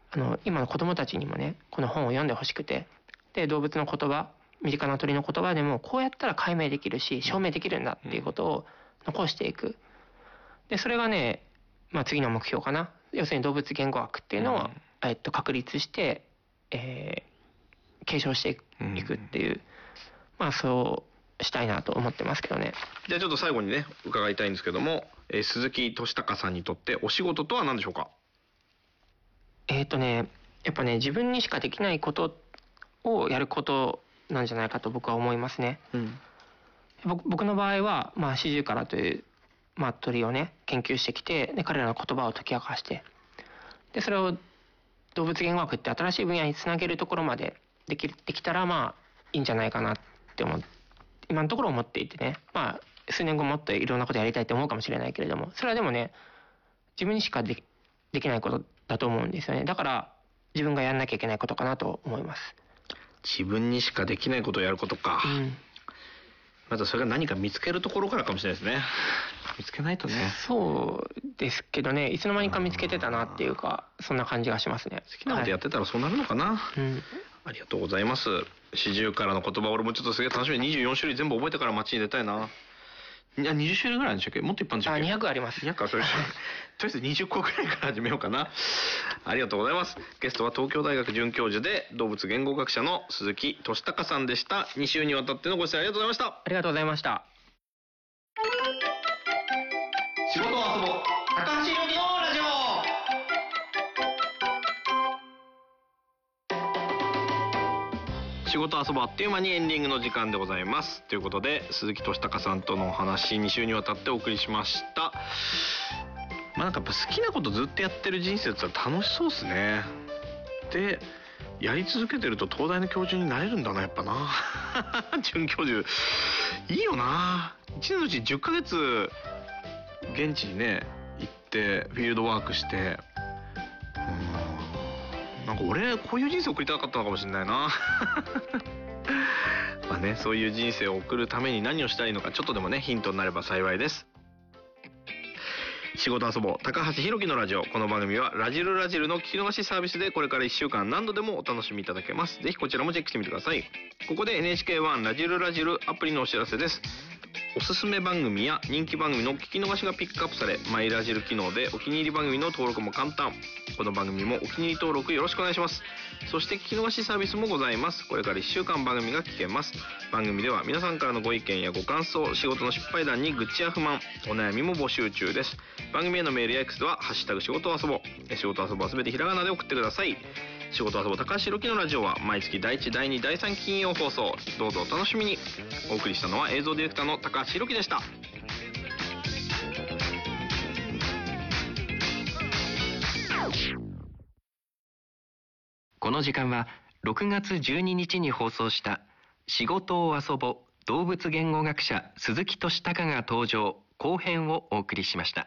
今の子供たちにもねこの本を読んでほしくて、で動物の言葉、身近な鳥の言葉でもこうやったら解明できるし証明できるんだっていうことを残していく。でそれがね、次の目標かな。要するに動物言語学っていうのを、確立して、継承していくっていう、そうしたいなと思ってますけどね。 じゃあちょっと最後にね伺いたいんですけども、鈴木俊孝さんにとってお仕事とは何でしょうか？ やっぱね自分にしかできないことをやることなんじゃないかと僕は思いますね。僕の場合は、シジュウカラという、鳥をね研究してきて、で彼らの言葉を解き明かして、でそれを動物言語学って新しい分野につなげるところまでできたらいいんじゃないかなって今のところ思っていてね。数年後もっといろんなことやりたいって思うかもしれないけれども、それはでもね自分にしかできないことだと思うんですよね。だから自分がやんなきゃいけないことかなと思います。 自分にしかできないことをやることか。まずそれが何か見つけるところからかもしれないですね。見つけないとね。 そうですけどね、いつの間にか見つけてたなっていうか、そんな感じがしますね。 好きなことやってたらそうなるのかな。ありがとうございます。四十からの言葉、俺もちょっとすげえ楽しみ。24種類全部覚えてから街に出たいな。いや、20種類ぐらいでしたっけ？もっといっぱいあるんでしたっけ？ 200あります。 200か、それ。とりあえず20個ぐらいから始めようかな。ありがとうございます。ゲストは東京大学准教授で動物言語学者の鈴木俊孝さんでした。2週にわたってのご出演ありがとうございました。 ありがとうございました。 仕事を遊ぼう、高橋由美のラジオ。仕事遊ぼう、あっという間にエンディングの時間でございます。ということで鈴木俊孝さんとのお話2週にわたってお送りしました。なんかやっぱ好きなことずっとやってる人生って楽しそうですね。でやり続けてると東大の教授になれるんだな、やっぱな。准教授いいよな。1年のうち10ヶ月現地にね行ってフィールドワークして、なんか俺こういう人生送りたかったのかもしれないな。そういう人生を送るために何をしたらいいのか、ちょっとでもねヒントになれば幸いです。仕事遊ぼう、高橋ひろきのラジオ。この番組はラジルラジルの聞き逃しサービスでこれから1週間何度でもお楽しみいただけます。ぜひこちらもチェックしてみてください。ここで NHK1 ラジルラジルアプリのお知らせです。おすすめ番組や人気番組の聞き逃しがピックアップされ、マイラジル機能でお気に入り番組の登録も簡単。この番組もお気に入り登録よろしくお願いします。そして聞き逃しサービスもございます。これから1週間番組が聞けます。番組では皆さんからのご意見やご感想、仕事の失敗談に愚痴や不満、お悩みも募集中です。番組へのメールや X ではハッシュタグ仕事遊ぼう、仕事遊ぼうはすべてひらがなで送ってください。仕事遊ぼう高橋ひろきのラジオは毎月第1、第2、第3金曜放送。どうぞお楽しみに。お送りしたのは映像ディレクターの高橋ひろきでした。 この時間は6月12日に放送した仕事を遊ぼう動物言語学者鈴木俊孝が登場後編をお送りしました。